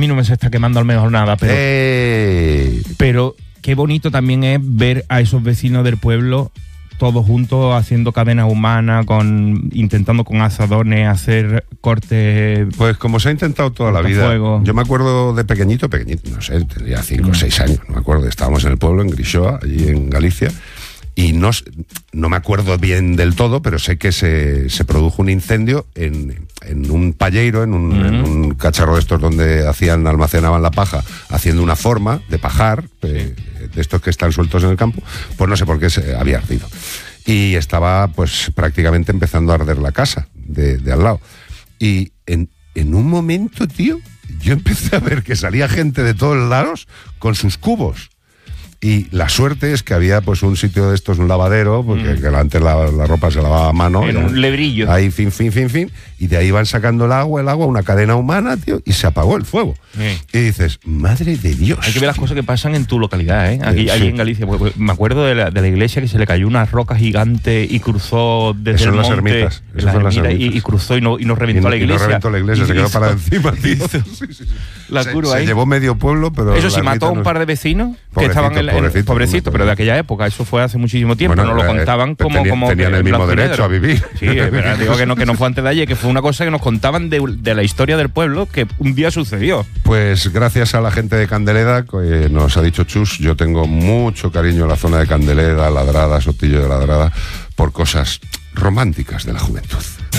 mí no me se está quemando al mejor nada, pero qué bonito también es ver a esos vecinos del pueblo todos juntos haciendo cadenas humanas, intentando con asadones hacer cortes. Pues como se ha intentado toda la vida. Fuego. Yo me acuerdo de pequeñito, no sé, tendría 5 o 6 años, no me acuerdo. Estábamos en el pueblo, en Grishoa, allí en Galicia, y no me acuerdo bien del todo, pero sé que se produjo un incendio en un palleiro, en un cacharro de estos donde almacenaban la paja, haciendo una forma de pajar, de estos que están sueltos en el campo, pues no sé por qué se había ardido. Y estaba pues prácticamente empezando a arder la casa de al lado. Y en un momento, tío, yo empecé a ver que salía gente de todos lados con sus cubos. Y la suerte es que había pues un sitio de estos, un lavadero, porque que antes la ropa se lavaba a mano. En un lebrillo. Ahí, fin. Y de ahí van sacando el agua, una cadena humana, tío, y se apagó el fuego. Y dices, madre de Dios. Hay que ver las cosas que pasan en tu localidad, ¿eh? Allí en Galicia. Pues, me acuerdo de la iglesia que se le cayó una roca gigante y cruzó desde el monte. Las ermitas. Y cruzó y no reventó la iglesia. Y no reventó la iglesia, se quedó para encima, tío. Se llevó medio pueblo, pero... Eso sí, mató a un par de vecinos que estaban pobrecito, pero de aquella época, eso fue hace muchísimo tiempo, bueno, no lo contaban como tenían el mismo derecho a vivir. Sí, es verdad, digo que no fue antes de ayer, que fue una cosa que nos contaban de la historia del pueblo que un día sucedió. Pues gracias a la gente de Candeleda, que nos ha dicho Chus, yo tengo mucho cariño en la zona de Candeleda, Ladrada, Sotillo de Ladrada, por cosas románticas de la juventud.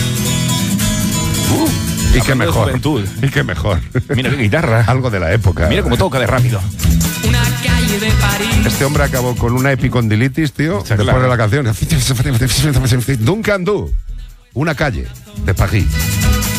Y qué mejor. Y qué mejor. Mira qué guitarra. Algo de la época. Mira cómo toca de rápido. Una calle de París. Este hombre acabó con una epicondilitis, tío, después de la canción. Duncan Du, una calle de París.